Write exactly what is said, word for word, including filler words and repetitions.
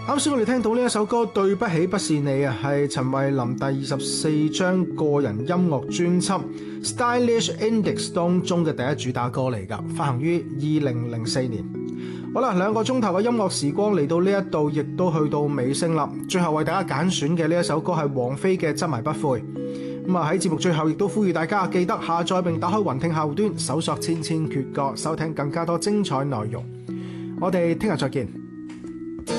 啱先我哋聽到呢一首歌《對不起不是你》啊，係陳慧琳第二十四張個人音樂專輯《Stylish Index》當中嘅第一主打歌嚟㗎，發行於二零零四年。好啦，兩個鐘頭嘅音樂時光嚟到呢一度，亦都去到尾聲啦。最後為大家揀選嘅呢一首歌係王菲嘅《執迷不悔》。咁啊喺節目最後亦都呼籲大家記得下載並打開雲聽客戶端，搜索千千闕歌，收聽更加多精彩內容。我哋聽日再見。